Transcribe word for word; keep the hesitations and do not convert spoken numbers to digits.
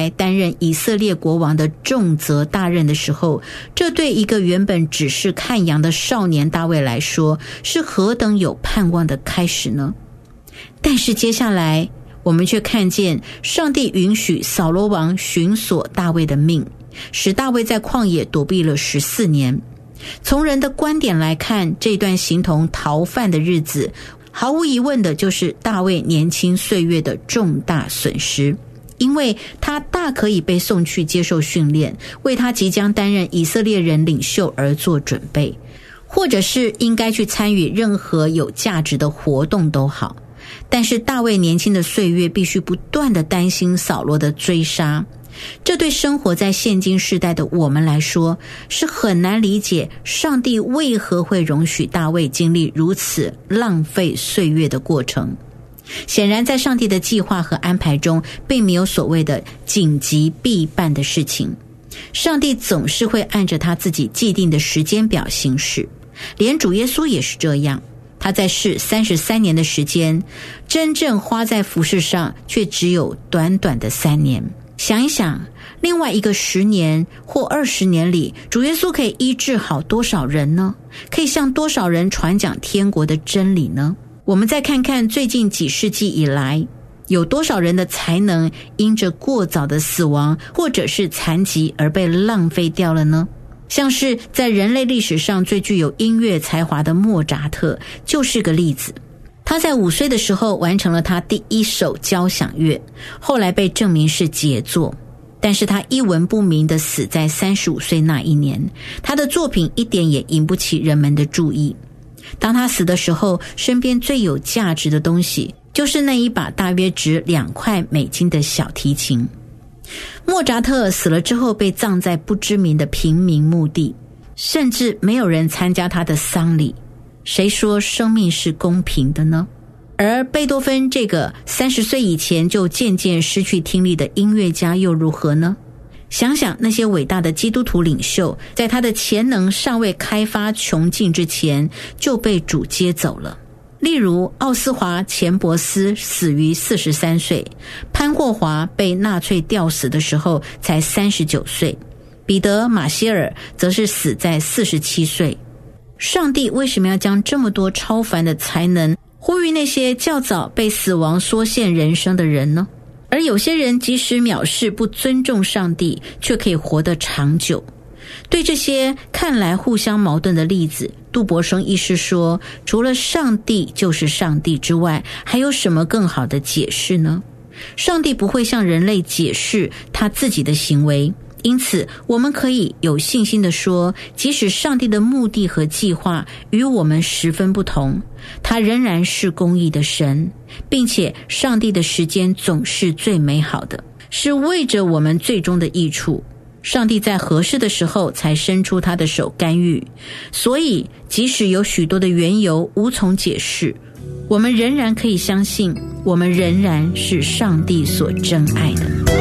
来担任以色列国王的重责大任的时候，这对一个原本只是看羊的少年大卫来说，是何等有盼望的开始呢？但是接下来我们却看见上帝允许扫罗王寻索大卫的命，使大卫在旷野躲避了十四年。从人的观点来看，这段形同逃犯的日子，毫无疑问的就是大卫年轻岁月的重大损失，因为他大可以被送去接受训练，为他即将担任以色列人领袖而做准备，或者是应该去参与任何有价值的活动都好。但是大卫年轻的岁月必须不断地担心扫罗的追杀，这对生活在现今世代的我们来说，是很难理解上帝为何会容许大卫经历如此浪费岁月的过程。显然在上帝的计划和安排中，并没有所谓的紧急必办的事情，上帝总是会按着他自己既定的时间表行事，连主耶稣也是这样。他在世三十三年的时间，真正花在服事上却只有短短的三年。想一想，另外一个十年或二十年里，主耶稣可以医治好多少人呢？可以向多少人传讲天国的真理呢？我们再看看最近几世纪以来，有多少人的才能因着过早的死亡或者是残疾而被浪费掉了呢？像是在人类历史上最具有音乐才华的莫扎特就是个例子。他在五岁的时候完成了他第一首交响乐，后来被证明是杰作，但是他一文不名地死在三十五岁那一年，他的作品一点也引不起人们的注意。当他死的时候，身边最有价值的东西就是那一把大约值两块美金的小提琴。莫扎特死了之后被葬在不知名的平民墓地，甚至没有人参加他的丧礼。谁说生命是公平的呢？而贝多芬这个三十岁以前就渐渐失去听力的音乐家又如何呢？想想那些伟大的基督徒领袖，在他的潜能尚未开发穷尽之前就被主接走了。例如奥斯华钱伯斯死于四十三岁，潘霍华被纳粹吊死的时候才三十九岁，彼得马歇尔则是死在四十七岁。上帝为什么要将这么多超凡的才能呼吁那些较早被死亡缩限人生的人呢？而有些人即使藐视不尊重上帝，却可以活得长久。对这些看来互相矛盾的例子，杜伯生医师说，除了上帝就是上帝之外，还有什么更好的解释呢？上帝不会向人类解释他自己的行为，因此我们可以有信心地说，即使上帝的目的和计划与我们十分不同，他仍然是公义的神，并且上帝的时间总是最美好的，是为着我们最终的益处。上帝在合适的时候才伸出他的手干预，所以即使有许多的缘由无从解释，我们仍然可以相信，我们仍然是上帝所珍爱的。